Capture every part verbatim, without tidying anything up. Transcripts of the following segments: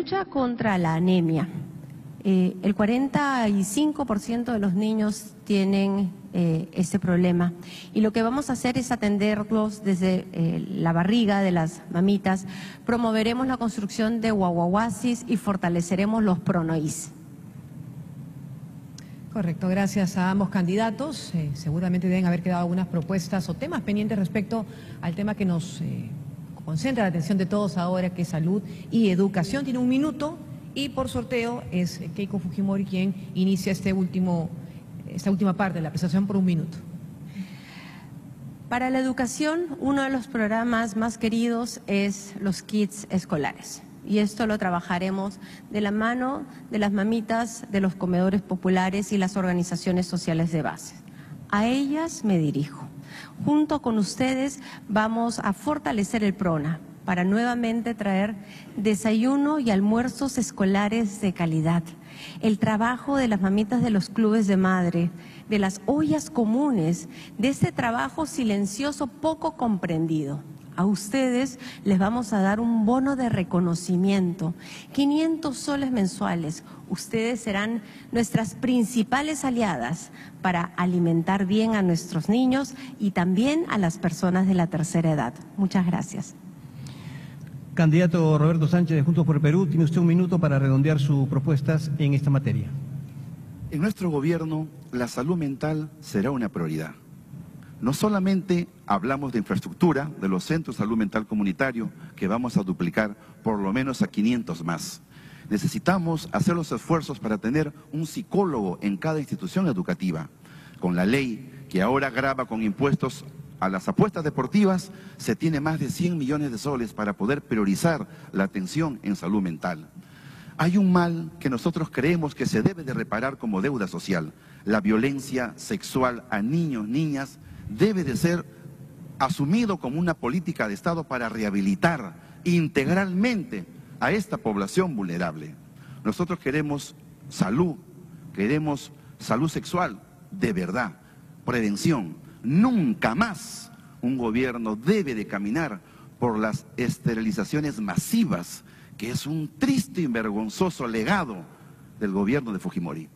lucha contra la anemia, eh, el cuarenta y cinco por ciento de los niños tienen eh, este problema, y lo que vamos a hacer es atenderlos desde eh, la barriga de las mamitas. Promoveremos la construcción de guaguaguasis y fortaleceremos los pronoís. Correcto, gracias a ambos candidatos. Eh, seguramente deben haber quedado algunas propuestas o temas pendientes respecto al tema que nos eh, concentra la atención de todos ahora, que es salud y educación. Tiene un minuto y por sorteo es Keiko Fujimori quien inicia este último, esta última parte de la presentación por un minuto. Para la educación, uno de los programas más queridos es los kits escolares. Y esto lo trabajaremos de la mano de las mamitas, de los comedores populares y las organizaciones sociales de base. A ellas me dirijo. Junto con ustedes vamos a fortalecer el PRONA para nuevamente traer desayuno y almuerzos escolares de calidad. El trabajo de las mamitas de los clubes de madre, de las ollas comunes, de ese trabajo silencioso poco comprendido. A ustedes les vamos a dar un bono de reconocimiento, quinientos soles mensuales. Ustedes serán nuestras principales aliadas para alimentar bien a nuestros niños y también a las personas de la tercera edad. Muchas gracias. Candidato Roberto Sánchez de Juntos por el Perú, tiene usted un minuto para redondear sus propuestas en esta materia. En nuestro gobierno, la salud mental será una prioridad. No solamente hablamos de infraestructura, de los centros de salud mental comunitario, que vamos a duplicar por lo menos a quinientos más. Necesitamos hacer los esfuerzos para tener un psicólogo en cada institución educativa. Con la ley que ahora grava con impuestos a las apuestas deportivas, se tiene más de cien millones de soles para poder priorizar la atención en salud mental. Hay un mal que nosotros creemos que se debe de reparar como deuda social. La violencia sexual a niños, niñas, debe de ser asumido como una política de Estado para rehabilitar integralmente a esta población vulnerable. Nosotros queremos salud, queremos salud sexual de verdad, prevención. Nunca más un gobierno debe de caminar por las esterilizaciones masivas, que es un triste y vergonzoso legado del gobierno de Fujimori.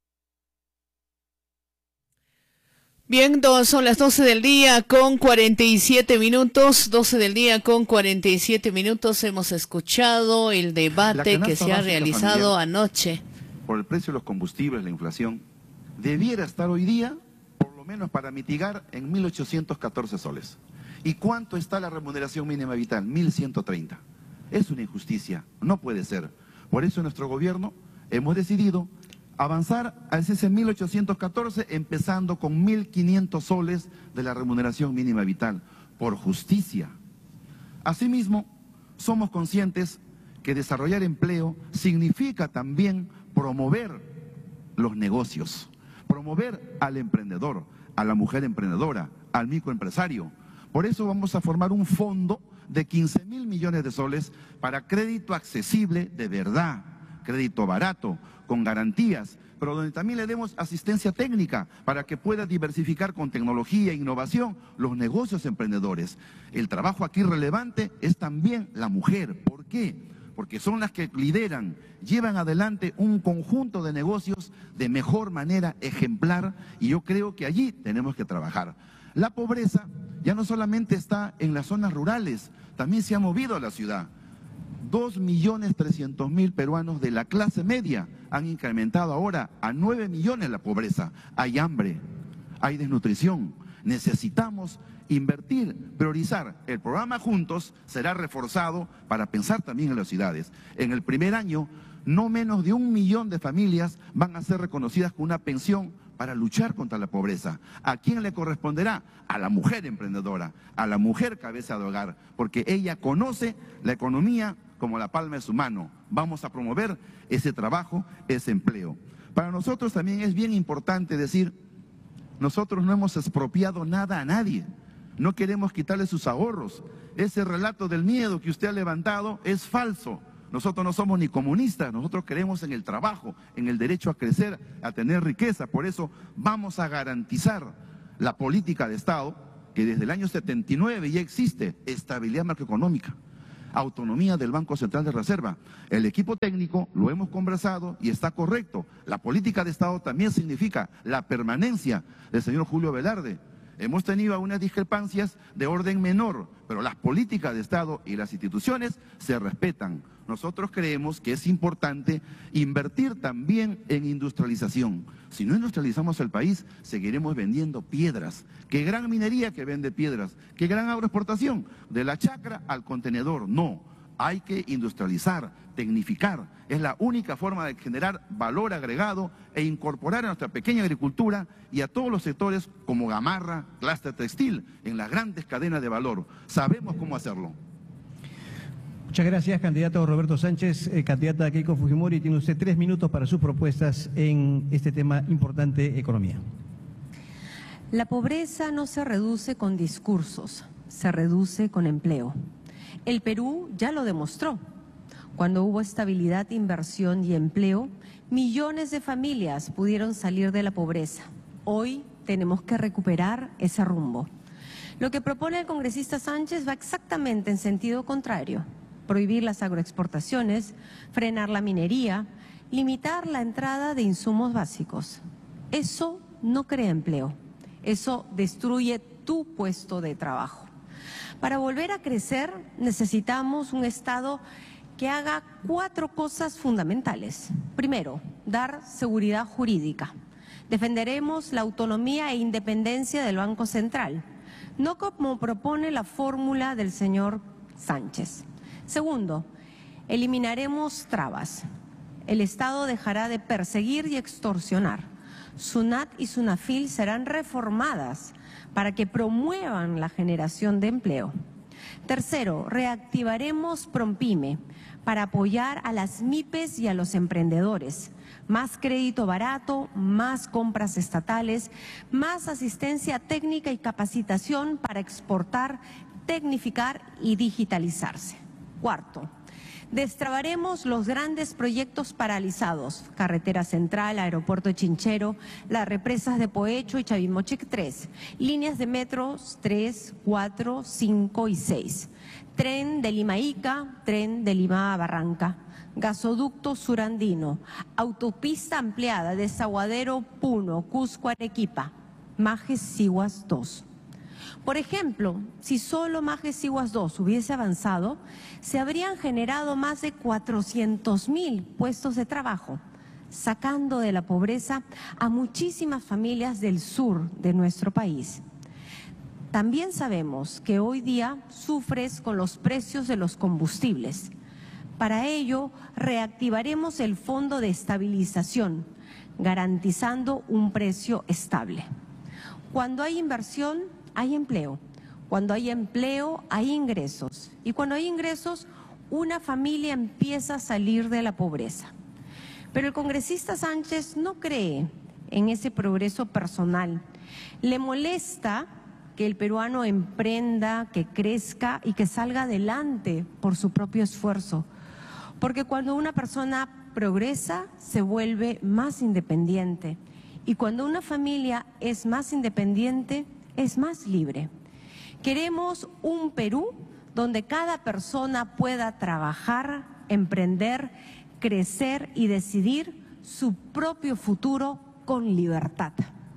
Bien, son las doce del día con cuarenta y siete minutos, doce del día con cuarenta y siete minutos. Hemos escuchado el debate que se ha realizado anoche. Por el precio de los combustibles, la inflación, debiera estar hoy día, por lo menos para mitigar, en mil ochocientos catorce soles. ¿Y cuánto está la remuneración mínima vital? mil ciento treinta. Es una injusticia, no puede ser. Por eso en nuestro gobierno hemos decidido avanzar a ese mil ochocientos catorce, empezando con mil quinientos soles de la remuneración mínima vital, por justicia. Asimismo, somos conscientes que desarrollar empleo significa también promover los negocios, promover al emprendedor, a la mujer emprendedora, al microempresario. Por eso vamos a formar un fondo de quince mil millones de soles para crédito accesible de verdad, crédito barato, con garantías, pero donde también le demos asistencia técnica para que pueda diversificar con tecnología e innovación los negocios emprendedores. El trabajo aquí relevante es también la mujer. ¿Por qué? Porque son las que lideran, llevan adelante un conjunto de negocios de mejor manera, ejemplar, y yo creo que allí tenemos que trabajar. La pobreza ya no solamente está en las zonas rurales, también se ha movido a la ciudad. Dos millones trescientos mil peruanos de la clase media han incrementado ahora a nueve millones la pobreza. Hay hambre, hay desnutrición. Necesitamos invertir, priorizar. El programa Juntos será reforzado para pensar también en las ciudades. En el primer año, no menos de un millón de familias van a ser reconocidas con una pensión para luchar contra la pobreza. ¿A quién le corresponderá? A la mujer emprendedora, a la mujer cabeza de hogar, porque ella conoce la economía como la palma de su mano. Vamos a promover ese trabajo, ese empleo. Para nosotros también es bien importante decir, nosotros no hemos expropiado nada a nadie, no queremos quitarle sus ahorros. Ese relato del miedo que usted ha levantado es falso. Nosotros no somos ni comunistas, nosotros creemos en el trabajo, en el derecho a crecer, a tener riqueza. Por eso vamos a garantizar la política de Estado, que desde el año setenta y nueve ya existe, estabilidad macroeconómica. autonomía del Banco Central de Reserva. El equipo técnico lo hemos conversado y está correcto. La política de Estado también significa la permanencia del señor Julio Velarde. Hemos tenido algunas discrepancias de orden menor, pero las políticas de Estado y las instituciones se respetan. Nosotros creemos que es importante invertir también en industrialización. Si no industrializamos el país, seguiremos vendiendo piedras. ¿Qué gran minería que vende piedras? ¿Qué gran agroexportación? De la chacra al contenedor. No, hay que industrializar, tecnificar. Es la única forma de generar valor agregado e incorporar a nuestra pequeña agricultura y a todos los sectores como Gamarra, clúster textil, en las grandes cadenas de valor. Sabemos cómo hacerlo. Muchas gracias, candidato Roberto Sánchez. Eh, candidata Keiko Fujimori, tiene usted tres minutos para sus propuestas en este tema importante, economía. La pobreza no se reduce con discursos, se reduce con empleo. El Perú ya lo demostró. Cuando hubo estabilidad, inversión y empleo, millones de familias pudieron salir de la pobreza. Hoy tenemos que recuperar ese rumbo. Lo que propone el congresista Sánchez va exactamente en sentido contrario. Prohibir las agroexportaciones, frenar la minería, limitar la entrada de insumos básicos. Eso no crea empleo, eso destruye tu puesto de trabajo. Para volver a crecer necesitamos un Estado que haga cuatro cosas fundamentales. Primero, dar seguridad jurídica. Defenderemos la autonomía e independencia del Banco Central, no como propone la fórmula del señor Sánchez. Segundo, eliminaremos trabas. El Estado dejará de perseguir y extorsionar. SUNAT y SUNAFIL serán reformadas para que promuevan la generación de empleo. Tercero, reactivaremos PROMPYME para apoyar a las MIPES y a los emprendedores. Más crédito barato, más compras estatales, más asistencia técnica y capacitación para exportar, tecnificar y digitalizarse. Cuarto, destrabaremos los grandes proyectos paralizados, Carretera Central, Aeropuerto de Chinchero, las represas de Poecho y Chavimochic tres, líneas de metros tres, cuatro, cinco y seis, tren de Lima a Ica, tren de Lima a Barranca, gasoducto surandino, autopista ampliada de Desaguadero Puno, Cusco Arequipa, Majes Siguas dos. Por ejemplo, si solo Majes Siguas dos hubiese avanzado, se habrían generado más de cuatrocientos mil puestos de trabajo, sacando de la pobreza a muchísimas familias del sur de nuestro país. También sabemos que hoy día sufres con los precios de los combustibles. Para ello, reactivaremos el Fondo de Estabilización, garantizando un precio estable. Cuando hay inversión, hay empleo. Cuando hay empleo, hay ingresos. Y cuando hay ingresos, una familia empieza a salir de la pobreza. Pero el congresista Sánchez no cree en ese progreso personal. Le molesta que el peruano emprenda, que crezca y que salga adelante por su propio esfuerzo. Porque cuando una persona progresa, se vuelve más independiente. Y cuando una familia es más independiente, es más libre. Queremos un Perú donde cada persona pueda trabajar, emprender, crecer y decidir su propio futuro con libertad.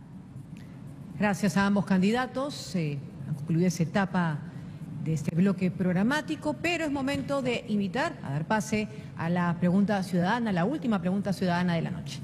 Gracias a ambos candidatos. Se ha concluido esa etapa de este bloque programático, pero es momento de invitar a dar pase a la pregunta ciudadana, la última pregunta ciudadana de la noche.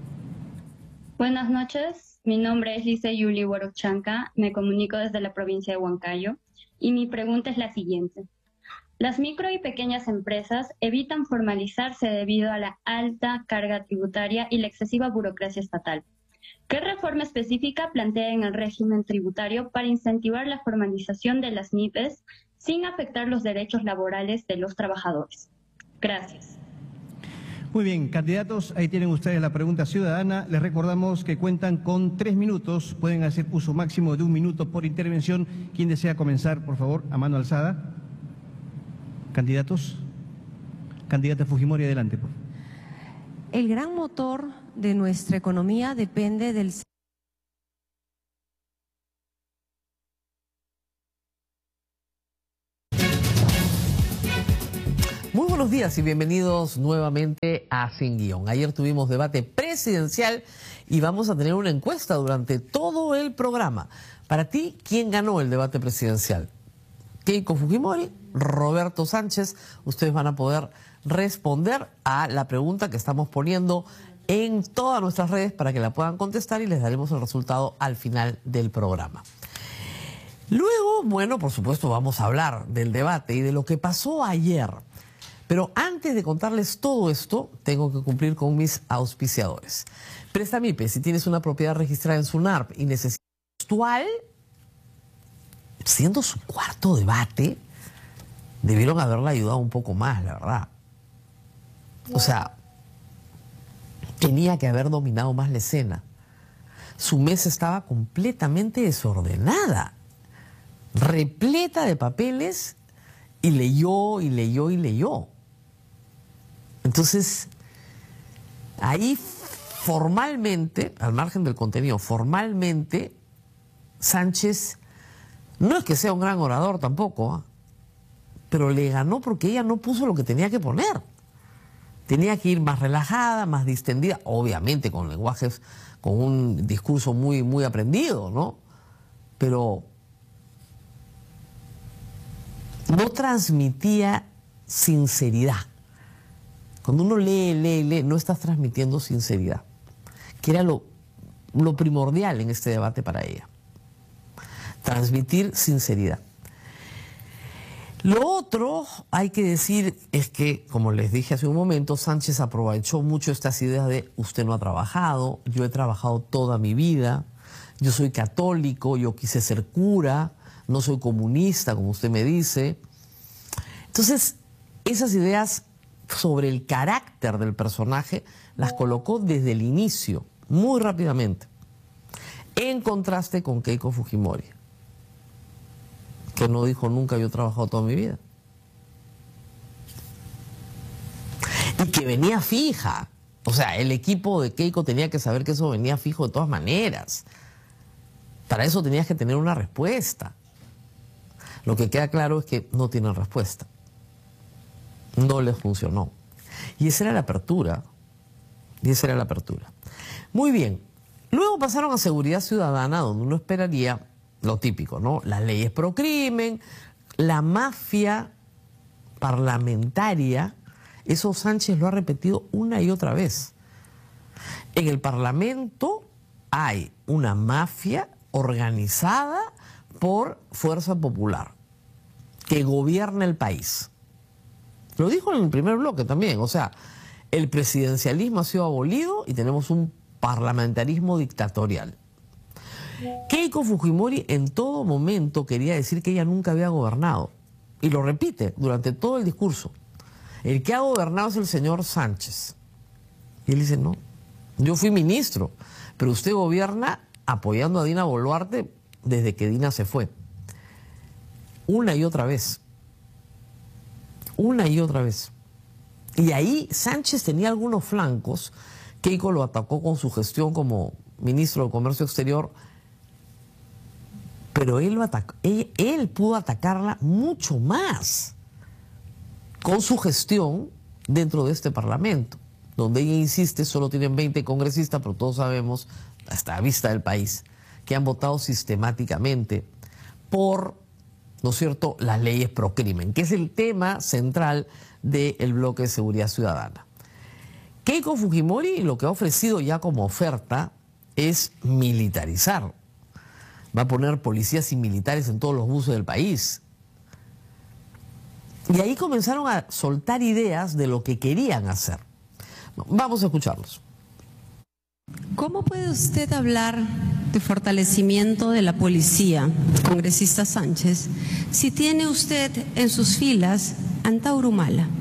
Buenas noches, mi nombre es Lice Yuli Huaruchanca, me comunico desde la provincia de Huancayo y mi pregunta es la siguiente. Las micro y pequeñas empresas evitan formalizarse debido a la alta carga tributaria y la excesiva burocracia estatal. ¿Qué reforma específica plantea en el régimen tributario para incentivar la formalización de las MIPES sin afectar los derechos laborales de los trabajadores? Gracias. Muy bien, candidatos, ahí tienen ustedes la pregunta ciudadana. Les recordamos que cuentan con tres minutos, pueden hacer uso máximo de un minuto por intervención. ¿Quién desea comenzar, por favor, a mano alzada? Candidatos. Candidata Fujimori, adelante. Por favor. El gran motor de nuestra economía depende del buenos días y bienvenidos nuevamente a Sin Guión. Ayer tuvimos debate presidencial y vamos a tener una encuesta durante todo el programa. Para ti, ¿quién ganó el debate presidencial? Keiko Fujimori, Roberto Sánchez. Ustedes van a poder responder a la pregunta que estamos poniendo en todas nuestras redes para que la puedan contestar y les daremos el resultado al final del programa. Luego, bueno, por supuesto vamos a hablar del debate y de lo que pasó ayer. Pero antes de contarles todo esto, tengo que cumplir con mis auspiciadores. Prestamipe, si tienes una propiedad registrada en SUNARP y necesitas actual, siendo su cuarto debate, debieron haberla ayudado un poco más, la verdad. O sea, tenía que haber dominado más la escena. Su mesa estaba completamente desordenada, repleta de papeles, y leyó, y leyó, y leyó. Entonces, ahí formalmente, al margen del contenido, formalmente, Sánchez no es que sea un gran orador tampoco, ¿eh? Pero le ganó porque ella no puso lo que tenía que poner. Tenía que ir más relajada, más distendida, obviamente con lenguajes, con un discurso muy, muy aprendido, ¿no? Pero no transmitía sinceridad. Cuando uno lee, lee, lee, no estás transmitiendo sinceridad, que era lo, lo primordial en este debate para ella. Transmitir sinceridad. Lo otro, hay que decir, es que, como les dije hace un momento, Sánchez aprovechó mucho estas ideas de usted no ha trabajado, yo he trabajado toda mi vida, yo soy católico, yo quise ser cura, no soy comunista, como usted me dice. Entonces, esas ideas sobre el carácter del personaje las colocó desde el inicio, muy rápidamente, en contraste con Keiko Fujimori, que no dijo nunca yo he trabajado toda mi vida. Y que venía fija. O sea, el equipo de Keiko tenía que saber que eso venía fijo de todas maneras. Para eso tenías que tener una respuesta. Lo que queda claro es que no tienen respuesta. No les funcionó. Y esa era la apertura. Y esa era la apertura. Muy bien. Luego pasaron a Seguridad Ciudadana, donde uno esperaría lo típico, ¿no? Las leyes pro crimen, la mafia parlamentaria. Eso Sánchez lo ha repetido una y otra vez. En el Parlamento hay una mafia organizada por Fuerza Popular que gobierna el país. Lo dijo en el primer bloque también. O sea, el presidencialismo ha sido abolido y tenemos un parlamentarismo dictatorial. Keiko Fujimori en todo momento quería decir que ella nunca había gobernado. Y lo repite durante todo el discurso. El que ha gobernado es el señor Sánchez. Y él dice, no, yo fui ministro, pero usted gobierna apoyando a Dina Boluarte desde que Dina se fue. Una y otra vez. Una y otra vez. Y ahí Sánchez tenía algunos flancos. Keiko lo atacó con su gestión como ministro de Comercio Exterior, pero él, lo atacó, él, él pudo atacarla mucho más con su gestión dentro de este Parlamento, donde ella insiste, solo tienen veinte congresistas, pero todos sabemos, hasta a vista del país, que han votado sistemáticamente por, ¿no es cierto?, las leyes pro crimen, que es el tema central del bloque de Seguridad Ciudadana. Keiko Fujimori lo que ha ofrecido ya como oferta es militarizar. Va a poner policías y militares en todos los buses del país. Y ahí comenzaron a soltar ideas de lo que querían hacer. Vamos a escucharlos. ¿Cómo puede usted hablar de fortalecimiento de la policía, congresista Sánchez, si tiene usted en sus filas a Antauro Humala?